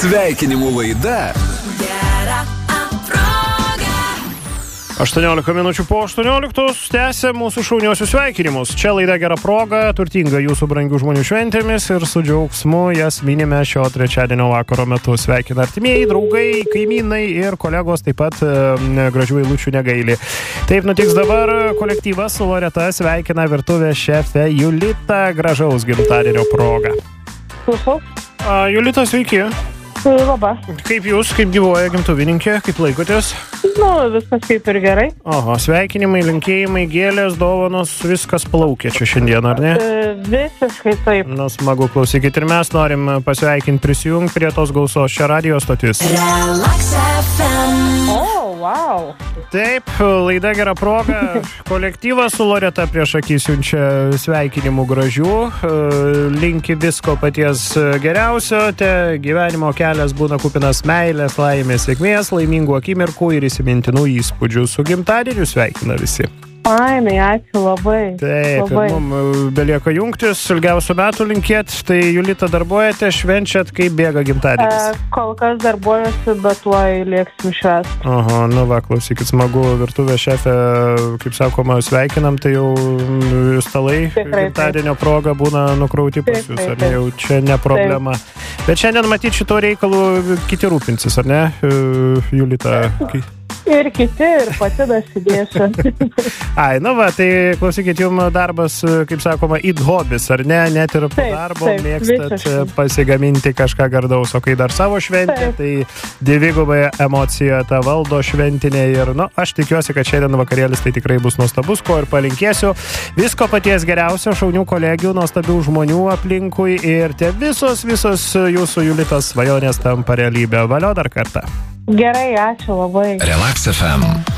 Sveikinimų laida. 18 minučių po 18 tęsia mūsų šauniosius sveikinimus. Čia laida Gera proga, turtinga jūsų brangių žmonių šventėmis ir su džiaugsmu jas minime šio trečiadienio vakaro metu. Sveikina artimieji, draugai, kaimynai ir kolegos, taip pat gražių eilučių negaili. Taip nutiks dabar. Kolektyvas su Loreta sveikina virtuvės šefę Julitą gražaus gimtadienio proga. Klausau. Julita, sveiki. Labas. Kaip jūs, kaip gyvoja gimtuvininkė, kaip laikotės? Viskas kaip ir gerai. Oho, sveikinimai, linkėjimai, gėlės, dovanos, viskas plaukia čia šiandien, ar ne? Visiškai taip. Smagu, klausykit, ir mes norim pasveikinti, prisijungti prie tos gausos čia radijo stotis. Relax FM. Wow. Taip, laida Gera proga. Kolektyvas su Loreta prieš akį siunčia sveikinimų gražių. Linki visko paties geriausio. Gyvenimo kelias būna kupinas meilės, laimės, sėkmės, laimingų akimirkų ir įsimintinų įspūdžių. Su gimtadieniu sveikina visi. Fainai, ačiū labai. Taip, labai. Ir mums belieka jungtis, ilgiausių metų linkėt. Tai Julita, darbuojate, švenčiat, kaip bėga gimtadienis? Kol kas darbuojuosi, bet tuoj lėksim švęst. Aha, klausykit, smagu, virtuvės šefė, kaip sakoma, sveikinam, tai jau stalai gimtadienio proga būna nukrauti pas jūs, ar ne, jau čia ne problema. Bet šiandien matyt šito reikalų kiti rūpinsis, ar ne, Julita? Ir kiti, ir pati dasidėsiu. Tai klausykit, jums darbas, kaip sakoma, hobis, ar ne? Net ir po darbo mėgstat pasigaminti kažką gardaus, o kai dar savo šventė, tai dvigubai emocija ta valdo šventinė ir, aš tikiuosi, kad šiandien vakarėlis tai tikrai bus nuostabus, ko ir palinkėsiu. Visko paties geriausio, šaunių kolegių, nuostabių žmonių aplinkui ir visos jūsų Julitos svajonės tampa realybė. Valio dar kartą. Gerai, ačiū labai. Relax FM.